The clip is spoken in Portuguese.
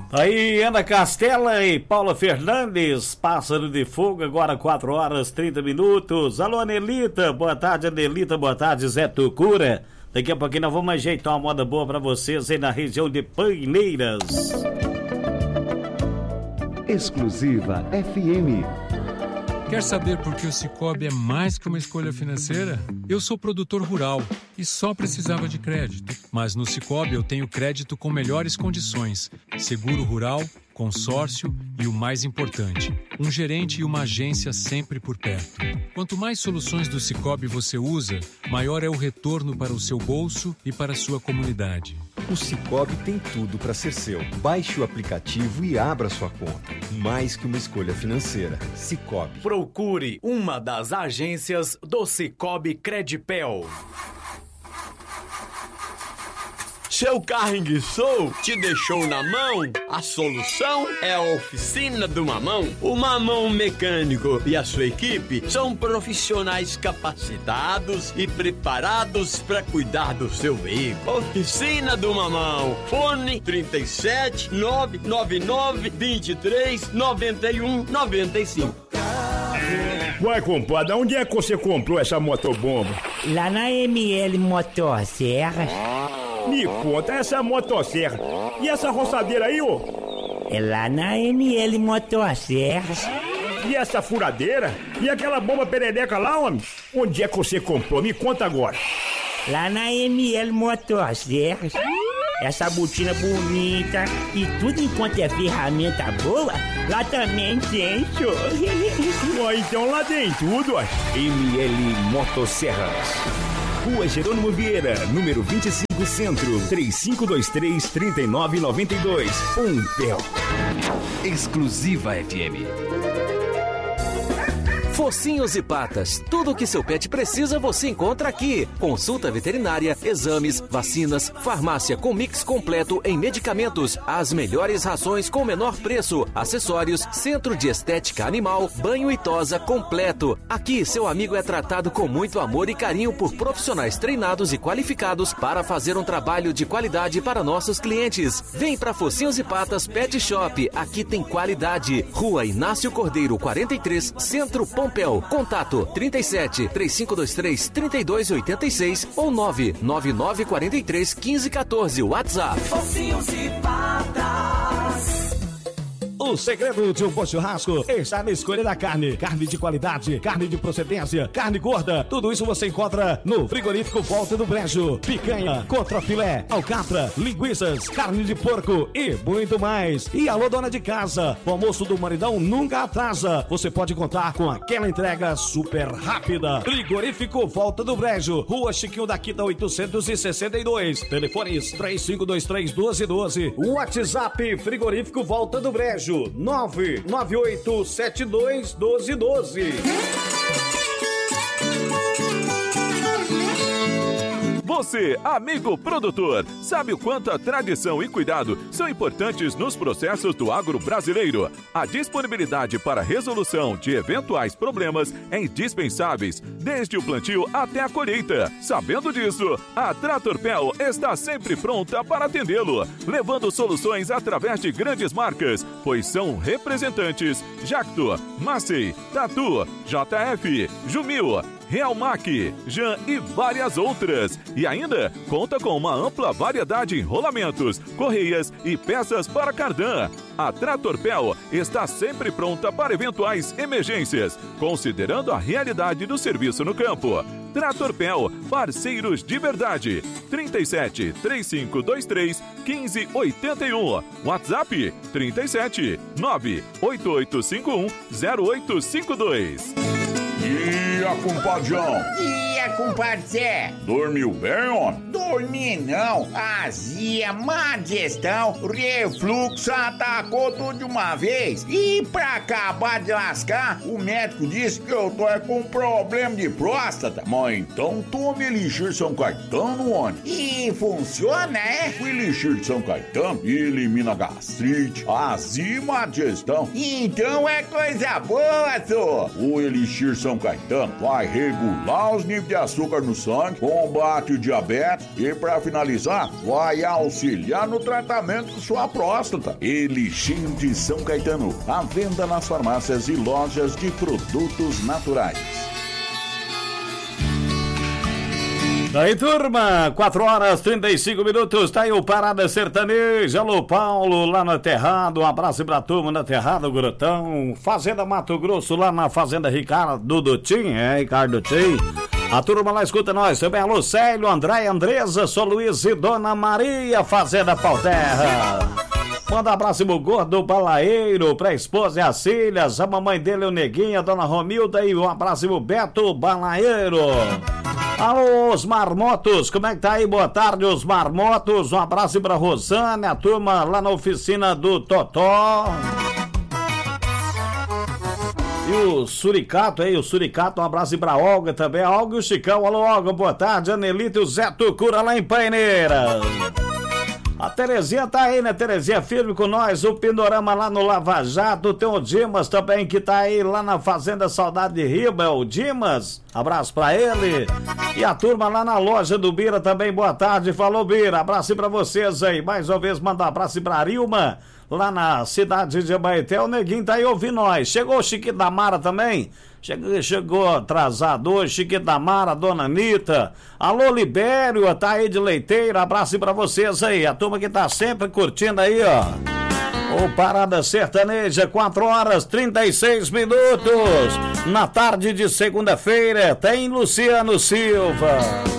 Aí, Ana Castela e Paula Fernandes, Pássaro de Fogo, agora 4h30. Alô, Anelita, boa tarde, Anelita, boa tarde, Zé Tucura. Daqui a pouquinho nós vamos ajeitar uma moda boa pra vocês aí na região de Paineiras. Exclusiva FM. Quer saber por que o Sicoob é mais que uma escolha financeira? Eu sou produtor rural e só precisava de crédito. Mas no Sicoob eu tenho crédito com melhores condições, seguro rural, consórcio e o mais importante, um gerente e uma agência sempre por perto. Quanto mais soluções do Sicoob você usa, maior é o retorno para o seu bolso e para a sua comunidade. O Sicoob tem tudo para ser seu. Baixe o aplicativo e abra sua conta. Mais que uma escolha financeira. Sicoob. Procure uma das agências do Sicoob Credipel. Seu carro enguiçou? Te deixou na mão? A solução é a Oficina do Mamão. O Mamão Mecânico e a sua equipe são profissionais capacitados e preparados para cuidar do seu veículo. Oficina do Mamão. Fone 37 999 23 91 95. Uai, compadre, onde é que você comprou essa motobomba? Lá na ML Motosserras. Me conta, essa motosserra. E essa roçadeira aí, ô? É lá na ML Motosserras. E essa furadeira? E aquela bomba perereca lá, homem? Onde é que você comprou? Me conta agora. Lá na ML Motosserras. Essa botina bonita e tudo enquanto é ferramenta boa, lá também tem, show. Ué, então lá tem tudo, ó. ML Motosserras. Rua Jerônimo Vieira, número 25 Centro, 3523-3992. Pompéu. Exclusiva FM. Focinhos e Patas. Tudo o que seu pet precisa você encontra aqui. Consulta veterinária, exames, vacinas, farmácia com mix completo em medicamentos, as melhores rações com menor preço, acessórios, centro de estética animal, banho e tosa completo. Aqui seu amigo é tratado com muito amor e carinho por profissionais treinados e qualificados para fazer um trabalho de qualidade para nossos clientes. Vem pra Focinhos e Patas Pet Shop. Aqui tem qualidade. Rua Inácio Cordeiro 43, Centro Pompéu. Contato 37 3523 3286 ou 99943 1514. WhatsApp. Focinhos e Patas. O segredo de um bom churrasco está na escolha da carne. Carne de qualidade, carne de procedência, carne gorda. Tudo isso você encontra no Frigorífico Volta do Brejo. Picanha, contrafilé, alcatra, linguiças, carne de porco e muito mais. E alô, dona de casa, o almoço do maridão nunca atrasa. Você pode contar com aquela entrega super rápida. Frigorífico Volta do Brejo, Rua Chiquinho da Quita 862. Telefones 3523-1212. WhatsApp Frigorífico Volta do Brejo 998721212. Você, amigo produtor, sabe o quanto a tradição e cuidado são importantes nos processos do agro brasileiro? A disponibilidade para resolução de eventuais problemas é indispensáveis, desde o plantio até a colheita. Sabendo disso, a Tratorpel está sempre pronta para atendê-lo, levando soluções através de grandes marcas, pois são representantes Jacto, Massey, Tatu, JF, Jumil, Realmac, Jan e várias outras. E ainda conta com uma ampla variedade em rolamentos, correias e peças para cardan. A Tratorpel está sempre pronta para eventuais emergências, considerando a realidade do serviço no campo. Tratorpel, parceiros de verdade. 37 3523 1581. WhatsApp 37 98851 0852. E a compadrão? E a compadre? Dormiu bem, homem? Dormi não, azia, má digestão, refluxo atacou tudo de uma vez. E pra acabar de lascar, o médico disse que eu tô com um problema de próstata. Mas então tome Elixir São Caetano, homem. E funciona, é? O Elixir de São Caetano elimina gastrite, azia e má digestão. Então é coisa boa, só. O Elixir São Caetano vai regular os níveis de açúcar no sangue, combate o diabetes e, para finalizar, vai auxiliar no tratamento de sua próstata. Elixir de São Caetano, à venda nas farmácias e lojas de produtos naturais. Daí, turma, 4h35, tá aí o Parada Sertaneja. Alô, Paulo, lá no Aterrado, um abraço pra turma no Aterrado, Grotão. Fazenda Mato Grosso, lá na Fazenda Ricardo Dutim, Ricardo Dutim. A turma lá escuta nós também. Alô, Célio, André, Andresa, São Luís e Dona Maria, Fazenda Pauterra. Manda um abraço pro gordo balaeiro, pra esposa e as filhas, a mamãe dele, o Neguinho, a Dona Romilda, e um abraço pro Beto Balaeiro. Alô, os marmotos, como é que tá aí? Boa tarde, os marmotos. Um abraço pra Rosane, a turma lá na oficina do Totó. E o Suricato aí, um abraço pra Olga também, a Olga e o Chicão. Alô, Olga, boa tarde, Anelito e o Zé Tucura lá em Paineira. A Terezinha tá aí, né? Terezinha firme com nós, o Pindorama lá no Lava Jato, tem o Dimas também que tá aí lá na Fazenda Saudade de Riba, o Dimas, abraço pra ele. E a turma lá na loja do Bira também, boa tarde, falou Bira, abraço pra vocês aí, mais uma vez manda um abraço pra Arilma, lá na cidade de Abaeté, o Neguinho tá aí ouvindo nós. Chegou o Chiquito da Mara também? Chegou atrasado hoje, Chiquito da Mara, Dona Anitta. Alô, Libério, tá aí de Leiteiro, abraço pra vocês aí, a turma que tá sempre curtindo aí, ó. O Parada Sertaneja, 4h36, na tarde de segunda-feira, tem Luciano Silva.